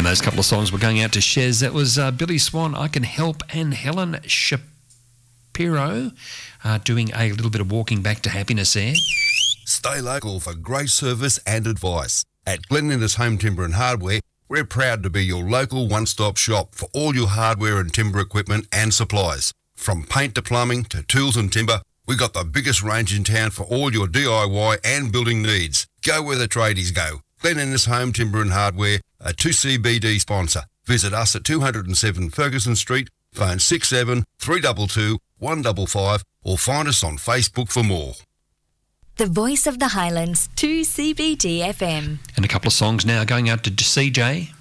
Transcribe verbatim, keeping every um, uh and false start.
those couple of songs were going out to Shez. That was uh, Billy Swan, I Can Help, and Helen Shapiro uh, doing a little bit of walking back to happiness there. Stay local for great service and advice. At Glen Innes Home Timber and Hardware, we're proud to be your local one-stop shop for all your hardware and timber equipment and supplies. From paint to plumbing to tools and timber, we've got the biggest range in town for all your D I Y and building needs. Go where the tradies go. Glen Innes Home Timber and Hardware, a two C B D sponsor. Visit us at two oh seven Ferguson Street, phone six seven three two two one five five, or find us on Facebook for more. The Voice of the Highlands, two C B D F M. And a couple of songs now going out to C J.